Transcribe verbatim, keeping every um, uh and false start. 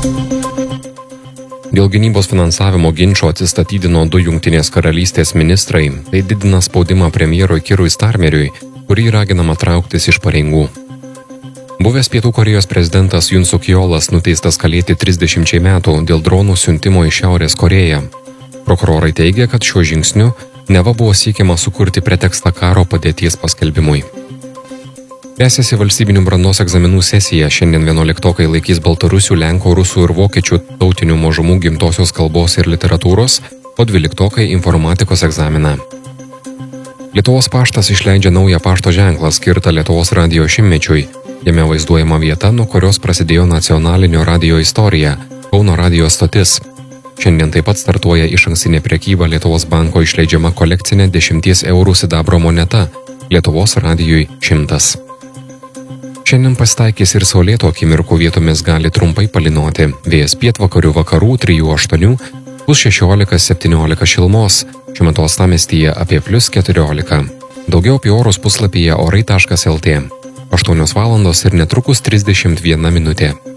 Dėl gynybos finansavimo ginčo atsistatydino du Jungtinės karalystės ministrai, tai didina spaudimą premjerui Kirui Starmeriui, kurį raginama trauktis iš pareigų. Buvęs Pietų Korėjos prezidentas Jun Suk Jolas nuteistas kalėti trisdešimčiai metų dėl dronų siuntimo į Šiaurės Korėją. Prokurorai teigia, kad šiuo žingsniu neva buvo siekiama sukurti pretekstą karo padėties paskelbimui. Tęsiasi valstybinių brandos egzaminų sesija. Šiandien vienuoliktokai laikys baltarusių, lenkų, rusų ir vokiečių tautinių mažumų gimtosios kalbos ir literatūros, o dvyliktokai informatikos egzaminą. Lietuvos paštas išleidžia naują pašto ženklą skirtą Lietuvos radijo šimtmečiui. Jame vaizduojama vieta, nuo kurios prasidėjo nacionalinio radijo istorija – Kauno radijo stotis. Šiandien taip pat startuoja išankstinė prekyba Lietuvos banko išleidžiama kolekcinė dešimties eurų sidabro moneta – Lietuvos radijui šimtas. Šiandien pasitaikys ir saulėto akimirkų, vietomis gali trumpai palynoti. Vėjas pietvakarių vakarų trijų aštuonių, bus šešiolika septyniolika šilumos, šiuo metu uostamiestyje apie plius keturiolika. Daugiau apie orus puslapyje orai taškas lt. aštuonios valandos ir netrukus trisdešimt viena minutė.